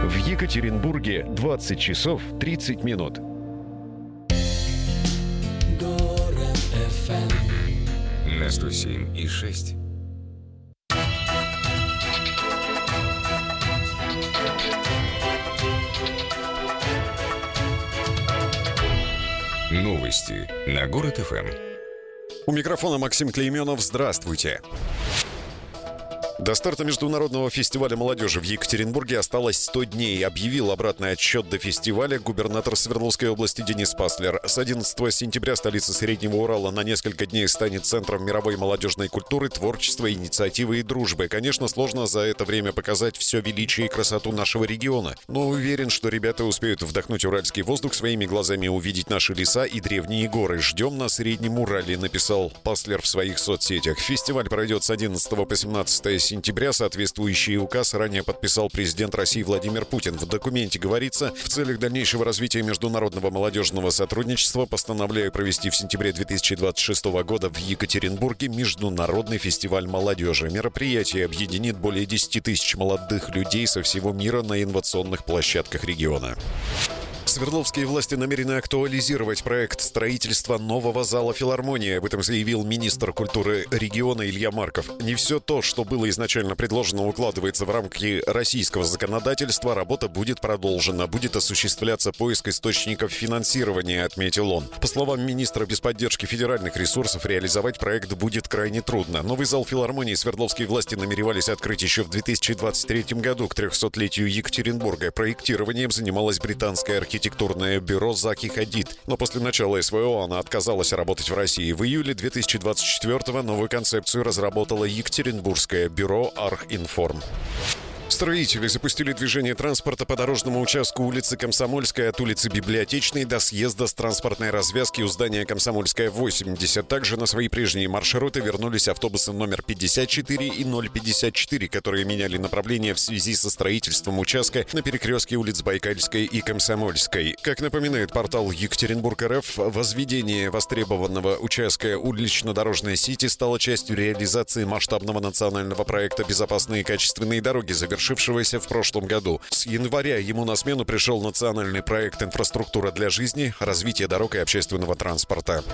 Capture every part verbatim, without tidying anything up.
В Екатеринбурге двадцать часов тридцать минут. Город эф эм на сто семь и шесть. Новости на Город эф эм. У микрофона Максим Клейменов. Здравствуйте. До старта международного фестиваля молодежи в Екатеринбурге осталось сто дней. Объявил обратный отсчет до фестиваля губернатор Свердловской области Денис Паслер. С одиннадцатого сентября столица Среднего Урала на несколько дней станет центром мировой молодежной культуры, творчества, инициативы и дружбы. Конечно, сложно за это время показать все величие и красоту нашего региона. Но уверен, что ребята успеют вдохнуть уральский воздух, своими глазами увидеть наши леса и древние горы. Ждем на Среднем Урале, написал Паслер в своих соцсетях. Фестиваль пройдет с одиннадцатого по семнадцатое сентября. Соответствующий указ ранее подписал президент России Владимир Путин. В документе говорится: в целях дальнейшего развития международного молодежного сотрудничества постановляю провести в сентябре две тысячи двадцать шестого года в Екатеринбурге международный фестиваль молодежи. Мероприятие объединит более десяти тысяч молодых людей со всего мира на инновационных площадках региона. Свердловские власти намерены актуализировать проект строительства нового зала филармонии. Об этом заявил министр культуры региона Илья Марков. Не все то, что было изначально предложено, укладывается в рамки российского законодательства. Работа будет продолжена. Будет осуществляться поиск источников финансирования, отметил он. По словам министра, без поддержки федеральных ресурсов реализовать проект будет крайне трудно. Новый зал филармонии свердловские власти намеревались открыть еще в две тысячи двадцать третьем году, к трехсотлетию Екатеринбурга. Проектированием занималась британская архитектура. Архитектурное бюро Заки Хадид. Но после начала эс вэ о она отказалась работать в России. В июле две тысячи двадцать четвёртого новую концепцию разработало Екатеринбургское бюро Архинформ. Строители запустили движение транспорта по дорожному участку улицы Комсомольская от улицы Библиотечной до съезда с транспортной развязки у здания Комсомольская, восемьдесят. Также на свои прежние маршруты вернулись автобусы номер пятьдесят четыре и ноль пятьдесят четыре, которые меняли направление в связи со строительством участка на перекрестке улиц Байкальской и Комсомольской. Как напоминает портал Екатеринбург точка эр эф, возведение востребованного участка улично-дорожной сети стало частью реализации масштабного национального проекта «Безопасные и качественные дороги», завершившегося в прошлом году. С января ему на смену пришел национальный проект «Инфраструктура для жизни. Развитие дорог и общественного транспорта».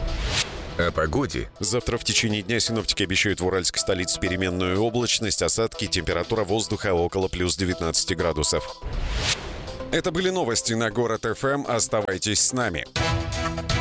О погоде. Завтра в течение дня синоптики обещают в уральской столице переменную облачность, осадки, температура воздуха около плюс девятнадцати градусов. Это были новости на Город эф эм. Оставайтесь с нами.